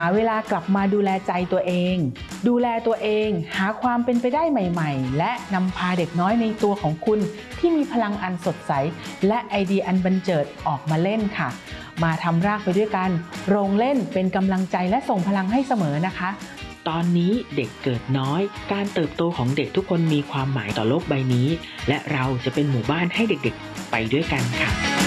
หาเวลากลับมาดูแลใจตัวเองดูแลตัวเองหาความเป็นไปได้ใหม่ๆและนำพาเด็กน้อยในตัวของคุณที่มีพลังอันสดใสและไอเดียอันบันเจิดออกมาเล่นค่ะมาทำรากไปด้วยกันโรงเล่นเป็นกำลังใจและส่งพลังให้เสมอนะคะตอนนี้เด็กเกิดน้อยการเติบโตของเด็กทุกคนมีความหมายต่อโลกใบนี้และเราจะเป็นหมู่บ้านให้เด็กๆไปด้วยกันค่ะ